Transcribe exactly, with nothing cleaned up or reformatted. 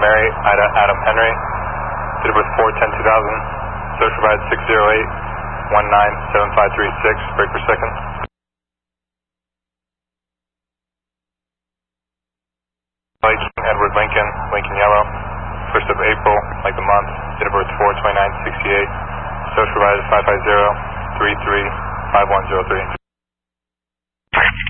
Mary, Ida Adam Henry, date of birth four ten two thousand, social ride six zero eight one nine seven five three six, break per second. Lake Edward Lincoln, Lincoln Yellow, first of April, like the month, date of birth four twenty-nine sixty-eight, social ride five five zero three three five one zero three.